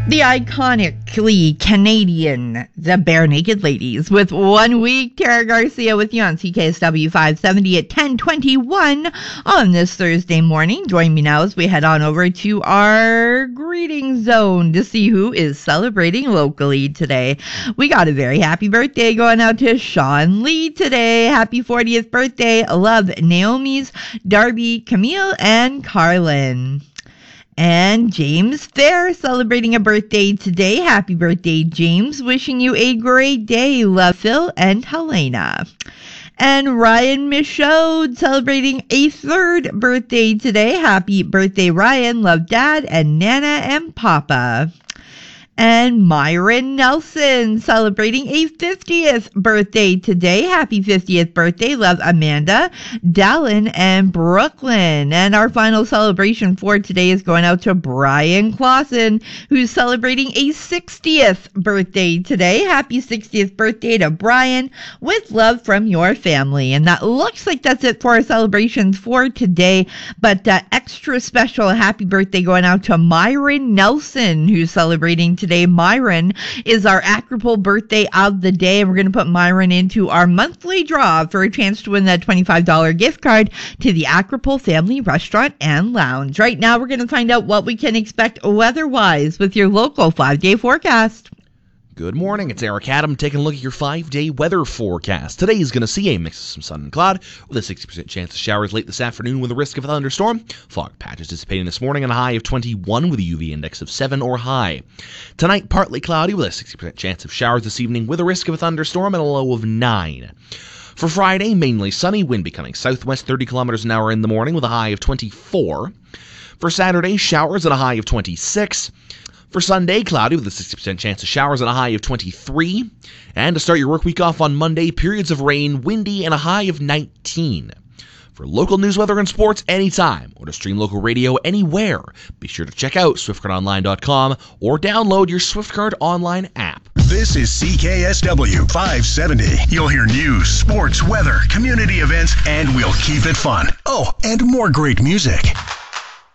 The iconically Canadian, the Bare Naked Ladies, with 1 week. Tara Garcia with you on CKSW 570 at 10:21 on this Thursday morning. Join me now as we head on over to our greeting zone to see who is celebrating locally today. We got a very happy birthday going out to Sean Lee today. Happy 40th birthday. Love Naomi's, Darby, Camille, and Carlin. And James Fair celebrating a birthday today. Happy birthday, James. Wishing you a great day. Love, Phil and Helena. And Ryan Michaud celebrating a 3rd birthday today. Happy birthday, Ryan. Love, Dad and Nana and Papa. And Myron Nelson celebrating a 50th birthday today. Happy 50th birthday. Love, Amanda, Dallin, and Brooklyn. And our final celebration for today is going out to Brian Clausen, who's celebrating a 60th birthday today. Happy 60th birthday to Brian, with love from your family. And that looks like that's it for our celebrations for today. But extra special happy birthday going out to Myron Nelson, who's celebrating today. Myron is our Acropole birthday of the day, and we're going to put Myron into our monthly draw for a chance to win that $25 gift card to the Acropole Family Restaurant and Lounge. Right now, we're going to find out what we can expect weather-wise with your local 5-day forecast. Good morning, it's Eric Adam taking a look at your 5-day weather forecast. Today is going to see a mix of some sun and cloud with a 60% chance of showers late this afternoon with a risk of a thunderstorm. Fog patches dissipating this morning on a high of 21 with a UV index of 7 or high. Tonight, partly cloudy with a 60% chance of showers this evening with a risk of a thunderstorm and a low of 9. For Friday, mainly sunny, wind becoming southwest 30 kilometers an hour in the morning with a high of 24. For Saturday, showers at a high of 26. For Sunday, cloudy with a 60% chance of showers and a high of 23. And to start your work week off on Monday, periods of rain, windy, and a high of 19. For local news, weather, and sports anytime, or to stream local radio anywhere, be sure to check out SwiftCurrentOnline.com or download your SwiftCurrent Online app. This is CKSW 570. You'll hear news, sports, weather, community events, and we'll keep it fun. Oh, and more great music.